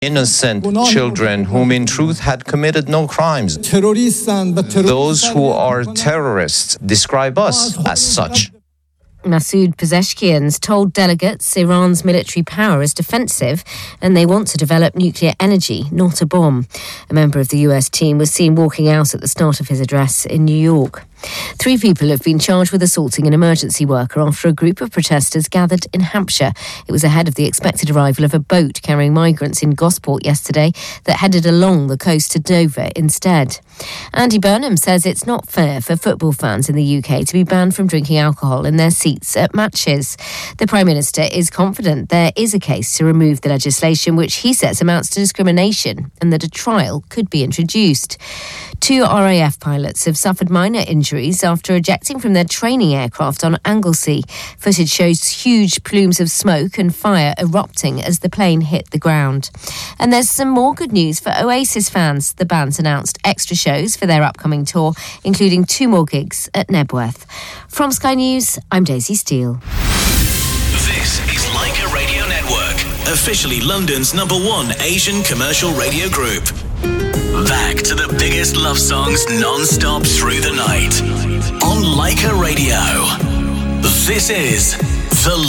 innocent children whom in truth had committed no crimes. Those who are terrorists describe us as such. Masoud Pezeshkian's told delegates Iran's military power is defensive and they want to develop nuclear energy, not a bomb. A member of the US team was seen walking out at the start of his address in New York. 3 people have been charged with assaulting an emergency worker after a group of protesters gathered in Hampshire. It was ahead of the expected arrival of a boat carrying migrants in Gosport yesterday that headed along the coast to Dover instead. Andy Burnham says it's not fair for football fans in the UK to be banned from drinking alcohol in their seats at matches. The Prime Minister is confident there is a case to remove the legislation, which he says amounts to discrimination, and that a trial could be introduced. 2 RAF pilots have suffered minor injuries after ejecting from their training aircraft on Anglesey. Footage shows huge plumes of smoke and fire erupting as the plane hit the ground. And there's some more good news for Oasis fans. The band's announced extra shows for their upcoming tour, including 2 more gigs at Nebworth. From Sky News, I'm Daisy Steele. This is Leica Radio Network, officially London's #1 Asian commercial radio group. Back to the biggest love songs non-stop through the night on Leica Radio. This is the